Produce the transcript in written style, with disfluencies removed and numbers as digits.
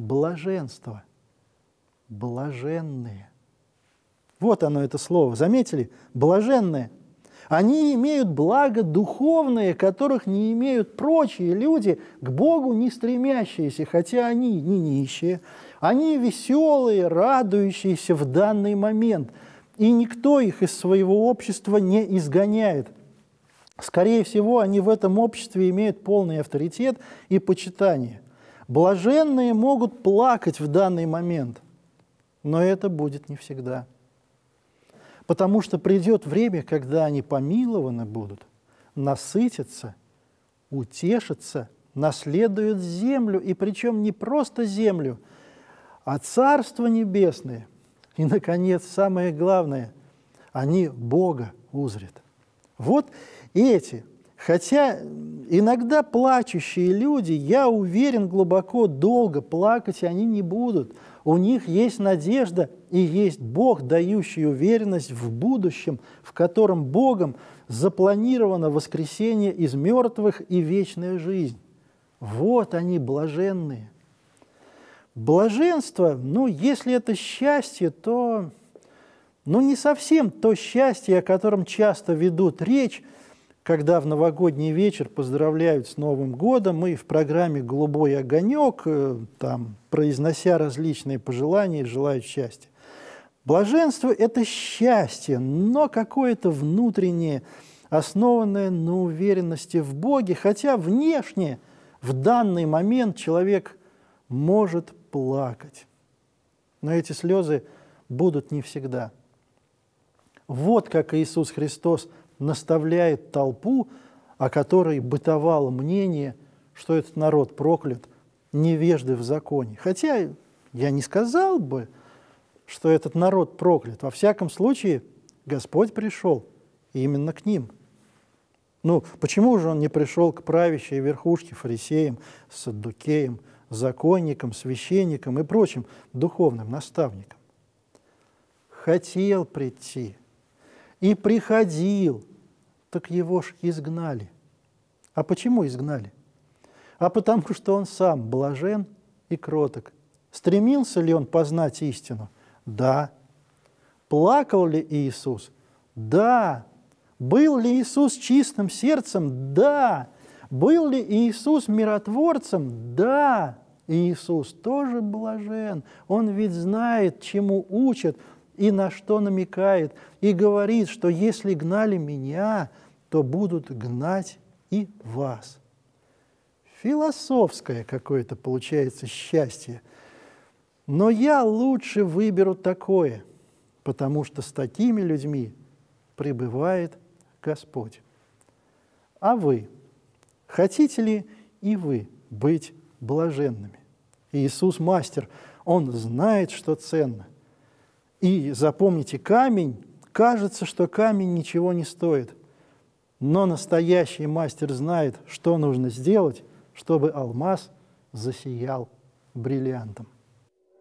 блаженство. Блаженные. Вот оно, это слово. Заметили? Блаженные. Они имеют благо духовное, которых не имеют прочие люди, к Богу не стремящиеся, хотя они не нищие. Они веселые, радующиеся в данный момент. И никто их из своего общества не изгоняет. Скорее всего, они в этом обществе имеют полный авторитет и почитание. Блаженные могут плакать в данный момент, но это будет не всегда. Потому что придет время, когда они помилованы будут, насытятся, утешатся, наследуют землю, и причем не просто землю, а Царство Небесное. И, наконец, самое главное, они Бога узрят. Вот эти, хотя иногда плачущие люди, я уверен, глубоко, долго плакать они не будут. У них есть надежда и есть Бог, дающий уверенность в будущем, в котором Богом запланировано воскресение из мертвых и вечная жизнь. Вот они, блаженные. Блаженство, если это счастье, то не совсем то счастье, о котором часто ведут речь, когда в новогодний вечер поздравляют с Новым годом, и в программе «Голубой огонек», там, произнося различные пожелания, желают счастья. Блаженство – это счастье, но какое-то внутреннее, основанное на уверенности в Боге, хотя внешне в данный момент человек может плакать. Но эти слезы будут не всегда. Вот как Иисус Христос наставляет толпу, о которой бытовало мнение, что этот народ проклят, невежды в законе. Хотя я не сказал бы, что этот народ проклят. Во всяком случае, Господь пришел именно к ним. Почему же Он не пришел к правящей верхушке, фарисеям, саддукеям, законникам, священникам и прочим духовным наставникам? Хотел прийти и приходил, так его ж изгнали. А почему изгнали? А потому что он сам блажен и кроток. Стремился ли он познать истину? Да. Плакал ли Иисус? Да. Был ли Иисус чистым сердцем? Да. Был ли Иисус миротворцем? Да. Иисус тоже блажен. Он ведь знает, чему учат и на что намекает. И говорит, что если гнали меня, то будут гнать и вас. Философское какое-то получается счастье. Но я лучше выберу такое, потому что с такими людьми пребывает Господь. А вы, хотите ли и вы быть блаженными? Иисус мастер, Он знает, что ценно. И запомните, камень, кажется, что камень ничего не стоит. Но настоящий мастер знает, что нужно сделать, чтобы алмаз засиял бриллиантом.